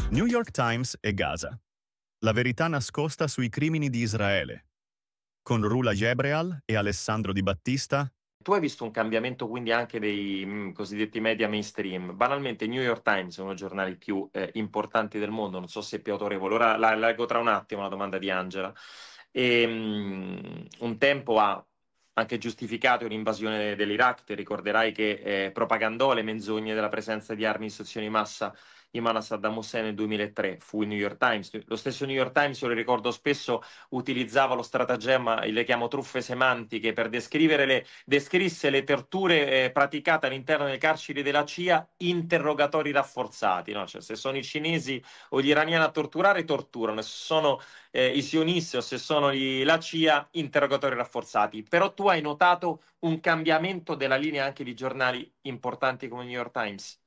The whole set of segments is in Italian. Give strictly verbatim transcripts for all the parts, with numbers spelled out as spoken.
New York Times e Gaza. La verità nascosta sui crimini di Israele. Con Rula Jebreal e Alessandro Di Battista. Tu hai visto un cambiamento quindi anche dei mh, cosiddetti media mainstream. Banalmente, il New York Times è uno dei giornali più eh, importanti del mondo, non so se è più autorevole. Ora la la leggo tra un attimo la domanda di Angela. E, mh, un tempo ha anche giustificato l'invasione dell'Iraq. Ti ricorderai che eh, propagandò le menzogne della presenza di armi di distruzione di massa in mano a Saddam Hussein nel duemilatré. Fu il New York Times. Lo stesso New York Times, io lo ricordo spesso, utilizzava lo stratagemma, le chiamo truffe semantiche, per descrivere le descrisse le torture eh, praticate all'interno delle carceri della C I A, interrogatori rafforzati, no? Cioè, se sono i cinesi o gli iraniani a torturare, torturano, se sono eh, i sionisti o se sono gli- la C I A, interrogatori rafforzati. Però tu hai notato un cambiamento della linea anche di giornali importanti come il New York Times?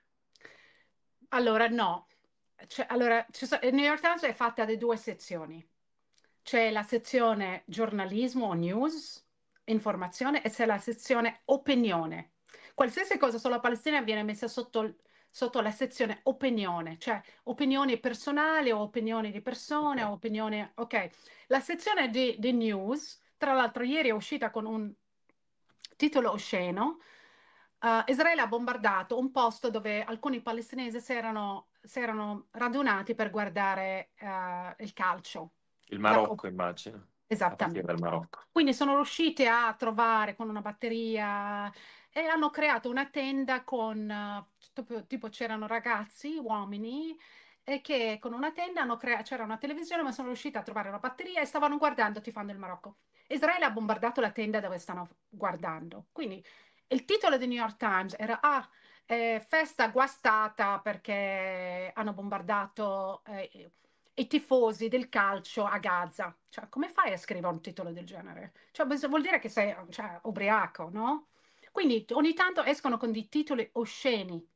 Allora, no. Cioè, allora, ci so- il New York Times è fatta di due sezioni. C'è la sezione giornalismo o news, informazione, e c'è la sezione opinione. Qualsiasi cosa sulla Palestina viene messa sotto, sotto la sezione opinione, cioè opinioni personali o opinioni di persone Ok. o opinioni... Ok, la sezione di, di news, tra l'altro ieri è uscita con un titolo osceno. Eh, Israele ha bombardato un posto dove alcuni palestinesi si erano, si erano radunati per guardare eh, il calcio. Il La co- Marocco, immagino, a partire dal Esattamente. Marocco. Quindi sono riusciti a trovare con una batteria e hanno creato una tenda con, eh, tipo, tipo c'erano ragazzi, uomini, e che con una tenda hanno crea- c'era una televisione, ma sono riusciti a trovare una batteria e stavano guardando tifando il Marocco. Israele ha bombardato la tenda dove stanno guardando. Quindi il titolo del New York Times era ah, eh, festa guastata perché hanno bombardato eh, i tifosi del calcio a Gaza. Cioè, come fai a scrivere un titolo del genere? Cioè, bis- vuol dire che sei, cioè, ubriaco, no? Quindi ogni tanto escono con dei titoli osceni,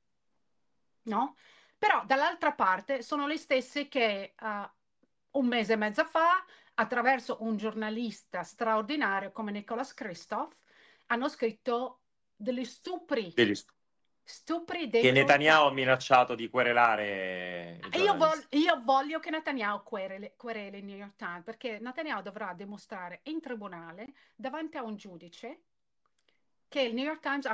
no? Però dall'altra parte sono le stesse che eh, un mese e mezzo fa, attraverso un giornalista straordinario come Nicholas Kristof, hanno scritto degli stupri, Degli st- stupri che Netanyahu ha declassati. minacciato di querelare i Io, vol- giornalisti. io voglio che Netanyahu quereli, quereli il New York Times perché Netanyahu dovrà dimostrare in tribunale davanti a un giudice che il New York Times